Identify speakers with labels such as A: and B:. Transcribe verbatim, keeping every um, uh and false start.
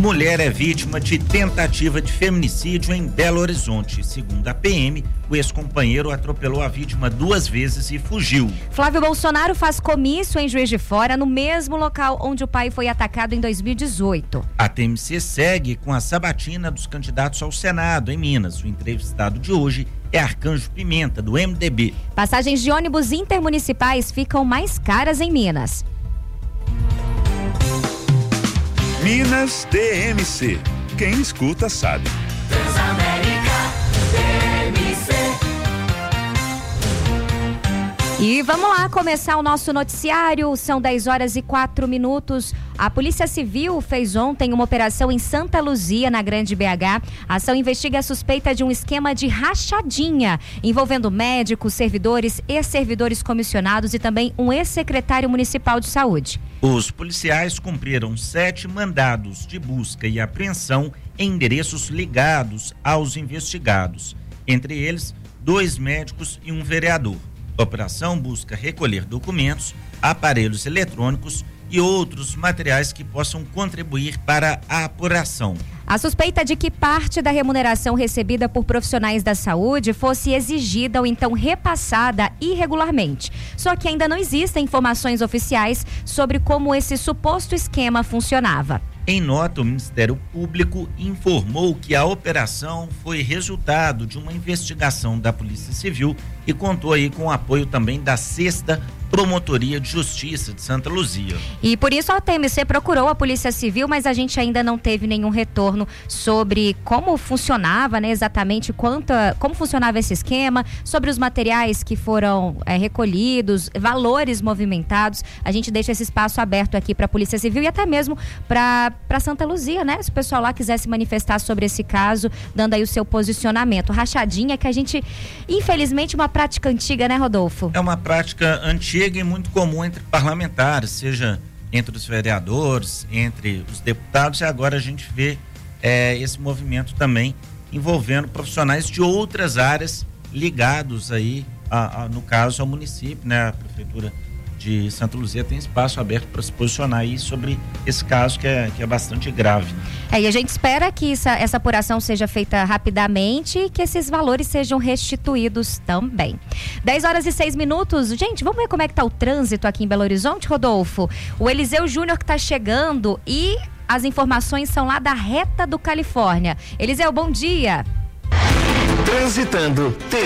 A: Mulher é vítima de tentativa de feminicídio em Belo Horizonte. Segundo a P M, o ex-companheiro atropelou a vítima duas vezes e fugiu.
B: Flávio Bolsonaro faz comício em Juiz de Fora, no mesmo local onde o pai foi atacado em dois mil e dezoito.
A: A T M C segue com a sabatina dos candidatos ao Senado em Minas. O entrevistado de hoje é Arcanjo Pimenta, do M D B.
B: Passagens de ônibus intermunicipais ficam mais caras em Minas.
C: Minas D M C. Quem escuta sabe.
D: Transamérica D M C.
B: E vamos lá começar o nosso noticiário. São dez horas e quatro minutos. A Polícia Civil fez ontem uma operação em Santa Luzia, na Grande B H. A ação investiga a suspeita de um esquema de rachadinha envolvendo médicos, servidores, ex-servidores comissionados e também um ex-secretário municipal de saúde.
A: Os policiais cumpriram sete mandados de busca e apreensão em endereços ligados aos investigados. Entre eles, dois médicos e um vereador. A operação busca recolher documentos, aparelhos eletrônicos e outros materiais que possam contribuir para a apuração.
B: A suspeita de que parte da remuneração recebida por profissionais da saúde fosse exigida ou então repassada irregularmente. Só que ainda não existem informações oficiais sobre como esse suposto esquema funcionava.
A: Em nota, o Ministério Público informou que a operação foi resultado de uma investigação da Polícia Civil e contou aí com o apoio também da sexta Promotoria de Justiça de Santa Luzia.
B: E por isso a T M C procurou a Polícia Civil, mas a gente ainda não teve nenhum retorno sobre como funcionava, né, exatamente quanta, como funcionava esse esquema, sobre os materiais que foram é, recolhidos, valores movimentados. A gente deixa esse espaço aberto aqui para a Polícia Civil e até mesmo para para Santa Luzia, né? Se o pessoal lá quiser se manifestar sobre esse caso, dando aí o seu posicionamento. Rachadinha, que a gente, infelizmente, uma prática antiga, né, Rodolfo?
A: É uma prática antiga e muito comum entre parlamentares, seja entre os vereadores, entre os deputados, e agora a gente vê é, esse movimento também envolvendo profissionais de outras áreas ligados aí, a, a, no caso, ao município, né? A Prefeitura de Santa Luzia tem espaço aberto para se posicionar aí sobre esse caso que é, que é bastante grave.
B: É, e a gente espera que essa, essa apuração seja feita rapidamente e que esses valores sejam restituídos também. dez horas e seis minutos. Gente, vamos ver como é que tá o trânsito aqui em Belo Horizonte, Rodolfo? O Eliseu Júnior que tá chegando e as informações são lá da Reta do Califórnia. Eliseu, bom dia.
E: Transitando.